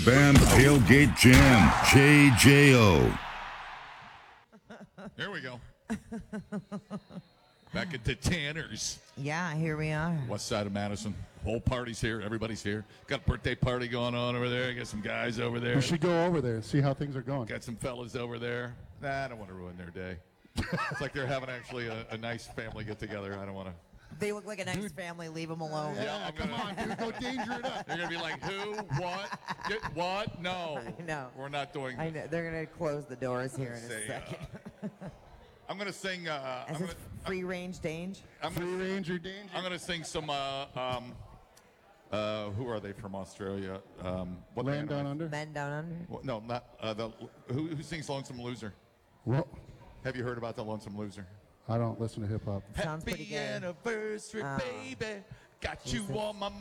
Bam Tailgate Jam, JJO. Here we go. Back at the Tanners. Yeah, here we are. West side of Madison. Whole party's here. Everybody's here. Got a birthday party going on over there. Got some guys over there. We should go over there and see how things are going. Got some fellas over there. Nah, I don't want to ruin their day. It's like they're having actually a nice family get-together. I don't want to. They look like a nice family. Leave them alone. Yeah, come on, dude. Go danger it up. They're going to be like, who? What? Get what? No. I know. We're not doing I this. know. They're going to close the doors here in a second. I'm going to sing. Is this free range danger? Free ranger danger. I'm going to sing some. Who are they from Australia? What Land band am Down I- Under? Mm-hmm. Men down under? Well, no, not who sings Lonesome Loser? Well, Have you heard about the Lonesome Loser? I don't listen to hip hop. Sounds pretty Happy good. anniversary, baby. Got you Jesus. on my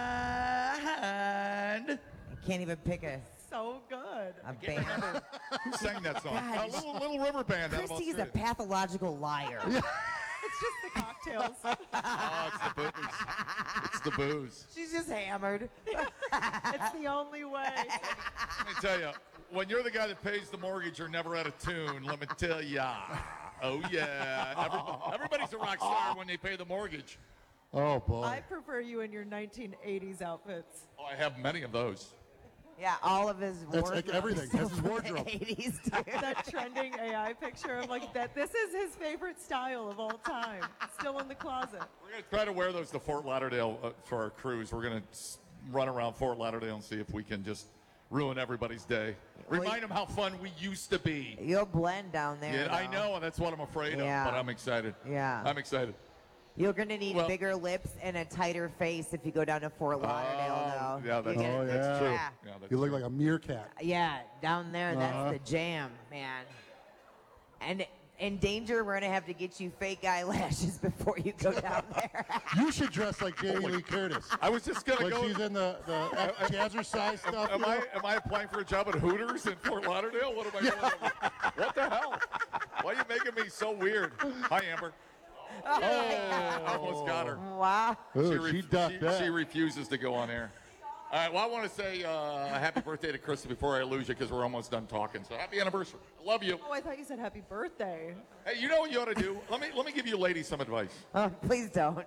mind. I can't even pick a good. band. Who sang that song? God, Little River Band out of Christy's a Australia. pathological liar. It's just the cocktails. Oh, it's the booze. It's the booze. She's just hammered. It's the only way. Let me tell you, when you're the guy that pays the mortgage, you're never out of tune. Let me tell ya. Oh yeah, everybody's a rock star when they pay the mortgage. Oh, boy. I prefer you in your 1980s outfits. Oh, I have many of those. Yeah, all of his That's wardrobe. like everything. That's his wardrobe. 80s, dude. That trending AI picture of like that. This is his favorite style of all time. Still in the closet. We're gonna try to wear those to Fort Lauderdale for our cruise. We're gonna run around Fort Lauderdale and see if we can just ruin everybody's day. Remind them how fun we used to be. You'll blend down there. Yeah, I though. know, and that's what I'm afraid Yeah. of. But I'm excited. Yeah. I'm excited. You're going to need Well- bigger lips and a tighter face if you go down to Fort Lauderdale, though. Yeah, that's, You get- Oh, yeah. that's true. Yeah. Yeah, that's You look true. like a meerkat. Yeah, down there, Uh-huh. that's the jam, man. And in danger, we're going to have to get you fake eyelashes before you go down there. You should dress like Jamie Lee Curtis. I was just gonna When go. she's in the jazzercise stuff. Am you know? I applying for a job at Hooters in Fort Lauderdale? What am I doing? What the hell? Why are you making me so weird? Hi, Amber. Oh, almost got her. Wow. Ooh, she ducked that. She refuses to go on air. All right, well, I want to say happy birthday to Krista before I lose you because we're almost done talking. So happy anniversary. I love you. Oh, I thought you said happy birthday. Hey, you know what you ought to do? Let me give you ladies some advice. Oh, please don't.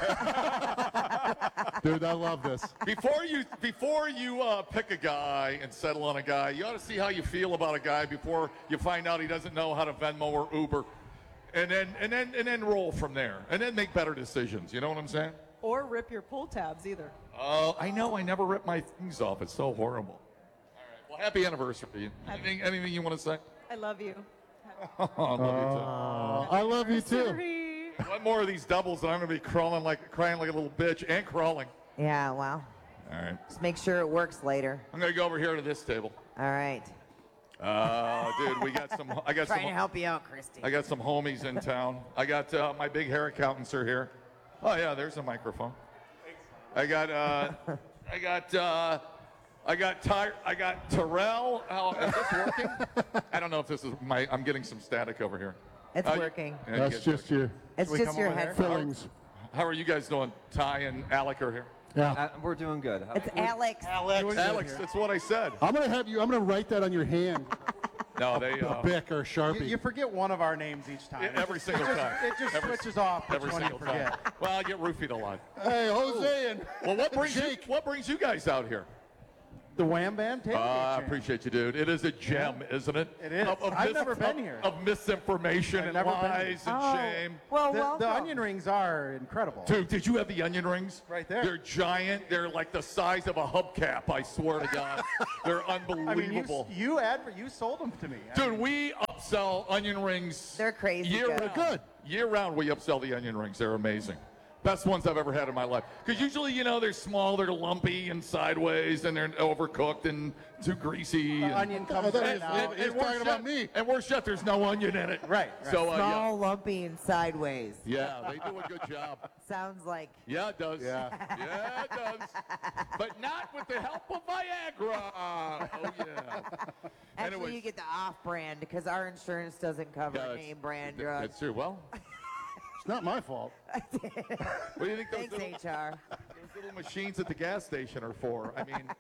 Dude, I love this. Before you pick a guy and settle on a guy, you ought to see how you feel about a guy before you find out he doesn't know how to Venmo or Uber, and then roll from there, and then make better decisions. You know what I'm saying? Or rip your pull tabs either. Oh, I know. I never rip my things off. It's so horrible. All right. Well, happy anniversary. Anything you want to say? I love you. Oh, I love you too. Sorry. One more of these doubles, and I'm going to be crying like a little bitch and crawling. Yeah, well, All right. just make sure it works later. I'm going to go over here to this table. All right. Dude, we got some. I got Trying to some. help you out, Christy. I got some homies in town. I got my big hair accountants are here. Oh yeah, there's a microphone. I got Terrell. Oh, is this working? I don't know if this is I'm getting some static over here. It's How you- working. Yeah, you That's guys just your It's just your headphones. fillings. How are you guys doing? Ty and Alec are here. Yeah. We're doing good. It's Alex. Alex, that's what I said. I'm gonna write that on your hand, No, they a Bic or Sharpie. You forget one of our names each time. every single time. It just Every- switches off which Every one you single time. forget. Well, I get roofied a lot. Hey, Jose and Well, what brings you guys out here? The Wham Bam Tailgate I Jam. appreciate you, dude. It is a gem, isn't it? It is. I've never been here. Of misinformation I've and never been here. lies and Oh, shame. well, The welcome. onion rings are incredible. Dude, did you have the onion rings? Right there. They're giant. They're like the size of a hubcap, I swear to God. They're I mean, unbelievable. you sold them to me. Dude, we upsell onion rings. They're crazy Year good. round. Good. Year round, we upsell the onion rings. They're amazing. Best ones I've ever had in my life. Because usually, they're small, they're lumpy and sideways, and they're overcooked and too greasy. The and, onion comes I thought in he and was- out. He's worse talking about me. And worse yet, there's no onion in it. Right. So, Small, lumpy, and sideways. yeah, they do a good job. Sounds like Yeah, it does. Yeah. Yeah, it does. But not with the help of Viagra. Oh, yeah. actually Anyways. you get the off-brand because our insurance doesn't cover Yeah, name brand drugs. That's true. Well, It's not my fault. what do you think those Thanks, little, HR. those little machines at the gas station are for? I mean, all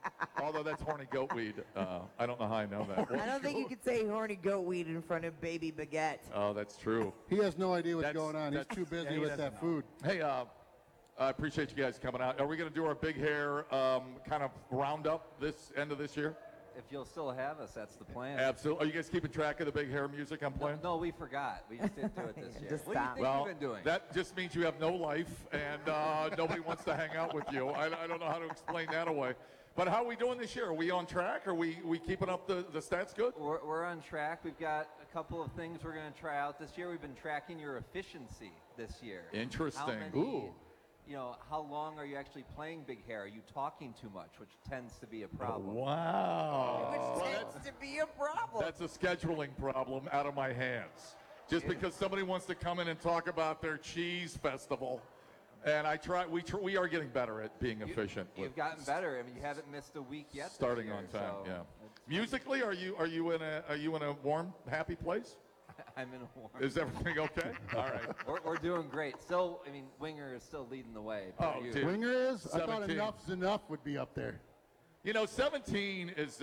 Although that's horny goat weed. I don't know how I know that. I don't think you could say horny goat weed in front of baby baguette. Oh, that's true. He has no idea what's That's- going on. He's that's- too busy he with doesn't that know. food. Hey, I appreciate you guys coming out. Are we going to do our big hair kind of roundup this end of this year? If you'll still have us, that's the plan. Absolutely. Are you guys keeping track of the big hair music I'm playing? No, we forgot. We just didn't do it this year. Just What do you stop. think Well, you've been doing? that just means you have no life and nobody wants to hang out with you. I don't know how to explain that away. But how are we doing this year? Are we on track? Are we keeping up the stats good? We're on track. We've got a couple of things we're going to try out this year. We've been tracking your efficiency this year. Interesting. How many, Ooh. You know, how long are you actually playing big hair? Are you talking too much, which tends to be a problem? Wow. Which tends to be a problem. That's a scheduling problem out of my hands. Just because somebody wants to come in and talk about their cheese festival, and we are getting better at being efficient. You've gotten better. I mean, you haven't missed a week yet. this Starting year, on time. so Yeah. it's- Musically, are you in a warm, happy place? I'm in a warm. Is everything okay? All right. We're doing great. Still, I mean, Winger is still leading the way. per Oh, you. dude. Winger is? I thought 17. Enough's Enough would be up there. You know, 17 is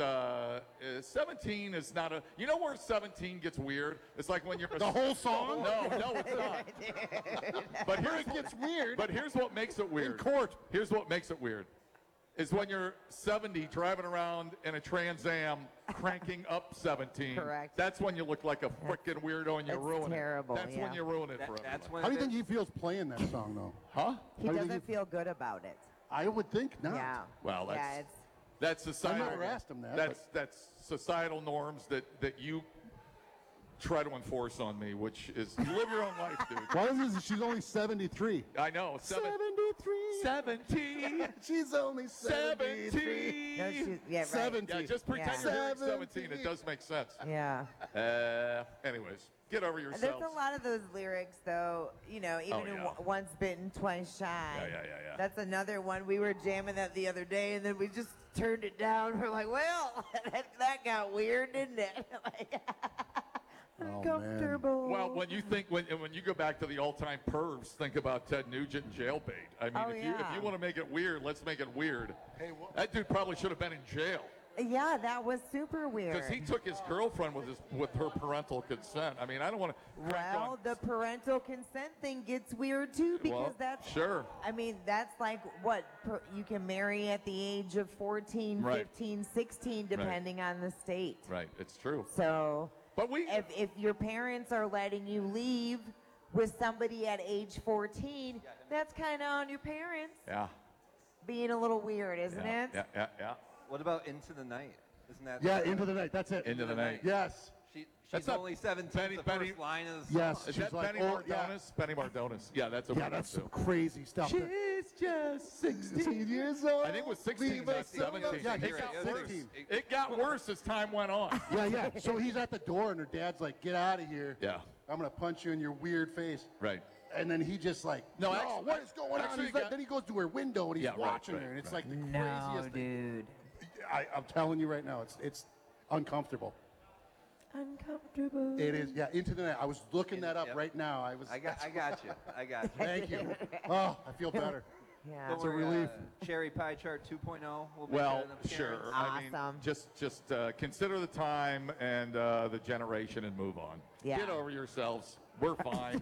not a. You know where 17 gets weird? It's like when you're The whole song? No, it's not. But here's It gets weird. But here's what makes it weird. In court. Here's what makes it weird. Is when you're 70 driving around in a Trans Am cranking up 17. Correct. That's when you look like a freaking weirdo and you That's ruin terrible, it. That's yeah. when you ruin it for everyone. That's when How do you the- think he feels playing that song, though? Huh? He How do you think doesn't feel good about it. I would think not. Yeah. Well, yeah, that's- it's That's societal. never asked him that, That's societal norms that you try to enforce on me, which is you live your own life, dude. Why is this? She's only 73. I know. 73. 17. She's only 73. 17. no, she's, yeah, right. 70. Yeah, just pretend Yeah. you're hearing 17. 17. It does make sense. Yeah. Anyways, get over There's yourselves. a lot of those lyrics, though, you know, even in yeah. Once Bitten, Twice Shy. Yeah. That's another one. We were jamming that the other day, and then we just turned it down. We're like, well, that got weird, didn't it? Like, Oh, uncomfortable. Well, when you think when you go back to the all-time pervs, think about Ted Nugent and Jailbait. I mean, Oh, if yeah. you want to make it weird, let's make it weird. That dude probably should have been in jail Yeah, that was super weird. because he took his girlfriend with her parental consent. I mean, I don't want to. Well, the parental consent thing gets weird too because Well, that's sure. I mean, that's like what you can marry at the age of 14, Right. 15, 16 depending on the state. Right, it's true. So, But we if your parents are letting you leave with somebody at age 14, that's kind of on your parents yeah. being a little weird, isn't it? Yeah. What about Into the Night? Isn't that? Yeah, Into the Night. That's it. Into the night. Yes. She's That's not only 17. Benny- The Benny- first line is. Yes. Is She's that like, Benny oh, Mardones? yeah. Benny Mardones. Yeah, that's a Yeah, weird that's one, some too. crazy stuff. She's just 16 years old. I think it was 16, Leave not us alone. 17. Yeah, It he's got got worse. 16. It got worse as time went on. Yeah. So he's at the door, and her dad's like, "Get out of here! Yeah. I'm gonna punch you in your weird face." Right. And then he just like, No, "No, actually- what is going on?" actually He's like, got- then he goes to her window and he's Yeah, right, watching right, her, and it's right. like the No, craziest thing. dude. I'm telling you right now, it's uncomfortable. Uncomfortable. It is. Yeah, Into the Night. I was looking that up Yep. right now. I got you. I got you. Thank you. Oh, I feel better. Yeah. Don't a worry, relief. Cherry Pie Chart 2.0. Will make Well, an appearance. sure. I mean, Awesome. just consider the time and the generation and move on. Yeah. Get over yourselves. We're fine.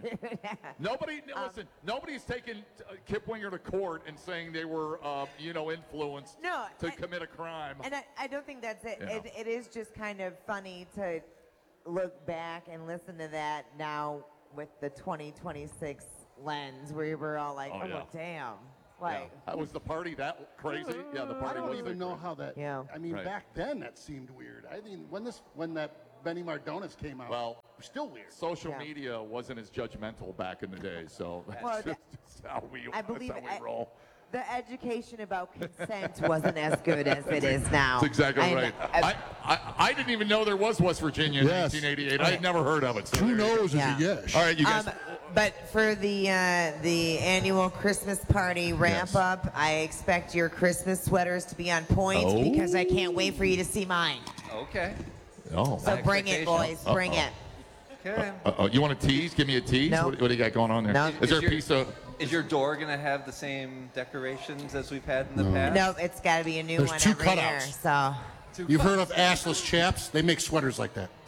Listen. Nobody's taken Kip Winger to court and saying they were, influenced No, to and- commit a crime. And I don't think that's it. Yeah. It is just kind of funny to look back and listen to that now with the 2026 lens where you were all like, Oh, oh, yeah. damn. Yeah. Like, Was the party that crazy? Yeah, the I party don't was even that know crazy. how that. Yeah. I mean, Right. back then that seemed weird. I mean, when that Benny Mardones came out, Well, it was still weird. Social Yeah. media wasn't as judgmental back in the day, so that's Well, just how we, I that's believe how we roll. the education about consent wasn't as good as it is now. That's exactly And, right. I didn't even know there was West Virginia in Yes. 1988. I had never heard of it. So Who there you go. knows? Yeah. Is a yes. All right, you guys. But for the annual Christmas party ramp Yes. up, I expect your Christmas sweaters to be on point Oh. because I can't wait for you to see mine. Okay. Oh. So bring it, boys. Bring it. Okay. You want a tease? Give me a tease. No. What do you got going on there? No. Is there a Is your- piece of? Is your door going to have the same decorations as we've had in the past? No, it's got to be a new There's one 2 every year. cutouts. So You've heard of assless chaps? They make sweaters like that.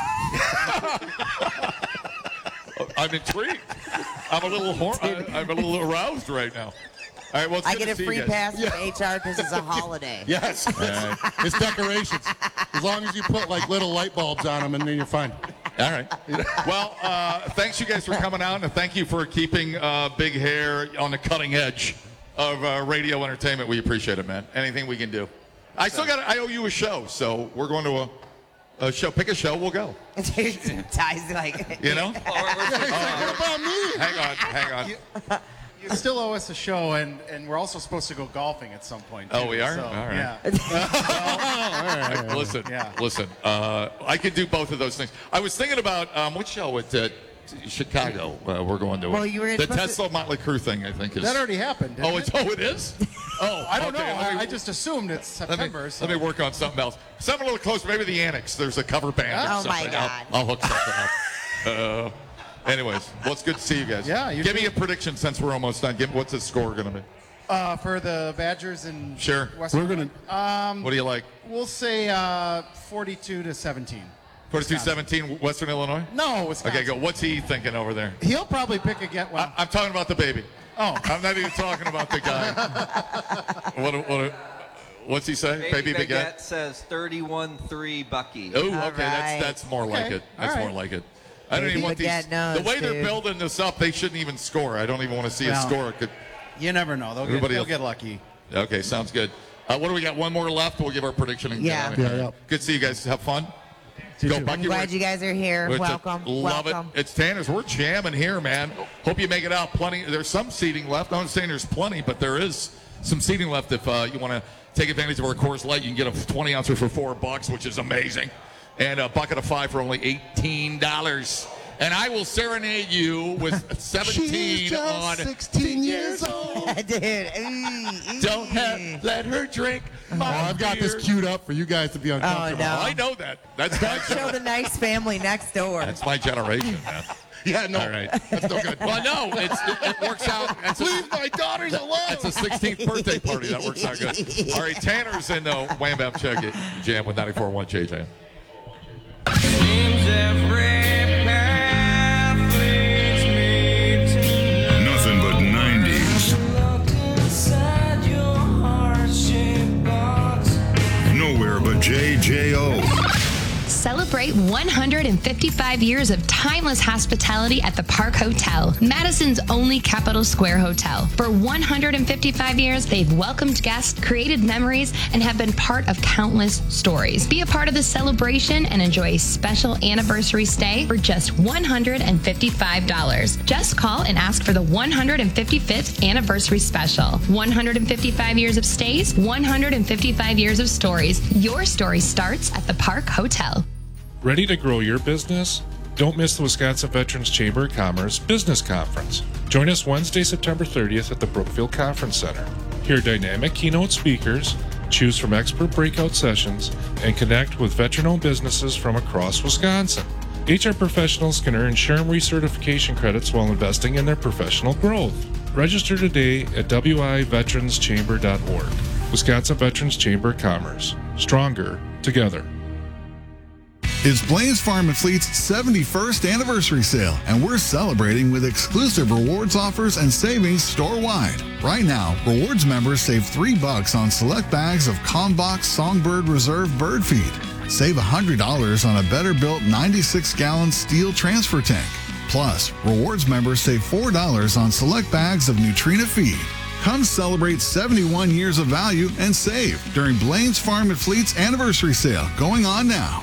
I'm intrigued. I'm a little aroused right now. All right, well, it's I good get to a see free you guys. pass from HR because it's a holiday. Yes. It's decorations. As long as you put like little light bulbs on them, and then you're fine. All right. Well, thanks you guys for coming out, and thank you for keeping Big Hair on the cutting edge of radio entertainment. We appreciate it, man. Anything we can do. I owe you a show, so we're going to a show. Pick a show, we'll go. Ty's like, You know? What about me? Hang on. You still owe us a show, and we're also supposed to go golfing at some point. Oh, too, we are? so, All right. Yeah. Listen, Yeah. listen. I could do both of those things. I was thinking about what show at Chicago we're going to. Well, you were the supposed to- Tesla Motley Crue thing, I think is. That already happened. Didn't it? It is? Oh, I don't okay, know. let me- I just assumed it's Let me, September. so. let me work on something else. Something a little closer, maybe the Annex. There's a cover band. or Oh, my something. God. I'll hook something up. Anyways, well, it's good to see you guys. Yeah, you Give too. me a prediction since we're almost done. What's the score going to be? For the Badgers and Sure. Western, We're gonna. What do you like? we'll say 42-17. 42-17, Western Illinois? No, Wisconsin. Okay, go. What's he thinking over there? He'll probably pick a get one. I'm talking about the baby. Oh. I'm not even talking about the guy. What's he say? Baby Baguette? Baguette says 31-3 Bucky. Oh, okay. All right. That's more like Okay, it. That's all right. more like it. I don't Baby even want these. Baguette knows, The way they're dude. building this up, they shouldn't even score. I don't even want to see a No. score. You never know. Everybody They'll else- get lucky. Okay, sounds good. What do we got? One more left. We'll give our prediction. And get Yeah. out of here. Yeah. Good to see you guys. Have fun. Go, Bucky. I'm glad you guys are here. Welcome. Love Welcome. it. It's Tanner's. We're jamming here, man. Hope you make it out. Plenty. There's some seating left. I'm not saying there's plenty, but there is some seating left. If you want to take advantage of our Coors Light, you can get a 20 ouncer for $4, which is amazing, and a bucket of 5 for only $18. And I will serenade you with 17 on 16 years old. Dude. let her drink Oh, my I've got this beer. queued up for you guys to be uncomfortable. no. I know that. That's my, Show the nice family next door. that's my generation, man. Yeah, no. All right. That's no good. Well, no, it works out. Leave my daughters alone. It's a 16th birthday party. That works out good. All right, Tanner's in the Wham Bam Check It Jam with 94.1 JJ. Nothing but 90s. Nowhere but JJO. Celebrate 155 years of timeless hospitality at the Park Hotel, Madison's only Capitol Square hotel. For 155 years, they've welcomed guests, created memories, and have been part of countless stories. Be a part of the celebration and enjoy a special anniversary stay for just $155. Just call and ask for the 155th anniversary special. 155 years of stays, 155 years of stories. Your story starts at the Park Hotel. Ready to grow your business? Don't miss the Wisconsin Veterans Chamber of Commerce Business Conference. Join us Wednesday, September 30th at the Brookfield Conference Center. Hear dynamic keynote speakers, choose from expert breakout sessions, and connect with veteran-owned businesses from across Wisconsin. HR professionals can earn SHRM recertification credits while investing in their professional growth. Register today at wiveteranschamber.org. Wisconsin Veterans Chamber of Commerce. Stronger together. It's Blaine's Farm and Fleet's 71st anniversary sale, and we're celebrating with exclusive rewards offers and savings store-wide. Right now, rewards members save $3 on select bags of Combox Songbird Reserve bird feed. Save $100 on a better-built 96-gallon steel transfer tank. Plus, rewards members save $4 on select bags of Nutrina feed. Come celebrate 71 years of value and save during Blaine's Farm and Fleet's anniversary sale going on now.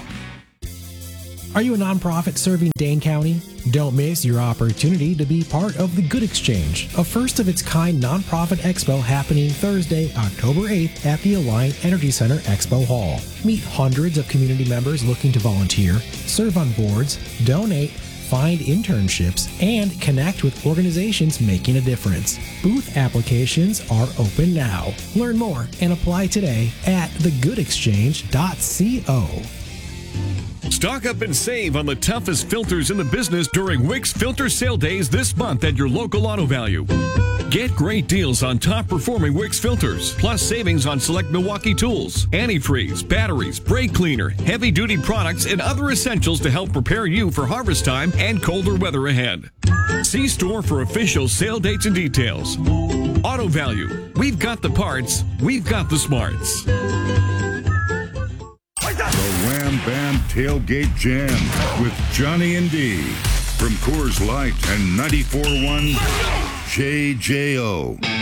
Are you a nonprofit serving Dane County? Don't miss your opportunity to be part of the Good Exchange, a first-of-its-kind nonprofit expo happening Thursday, October 8th at the Alliant Energy Center Expo Hall. Meet hundreds of community members looking to volunteer, serve on boards, donate, find internships, and connect with organizations making a difference. Booth applications are open now. Learn more and apply today at thegoodexchange.co. Stock up and save on the toughest filters in the business during Wick's Filter Sale Days this month at your local Auto Value. Get great deals on top-performing Wick's filters, plus savings on select Milwaukee tools, antifreeze, batteries, brake cleaner, heavy-duty products, and other essentials to help prepare you for harvest time and colder weather ahead. See store for official sale dates and details. Auto Value. We've got the parts. We've got the smarts. The Wham Bam Tailgate Jam with Johnny and D from Coors Light and 94.1 JJO.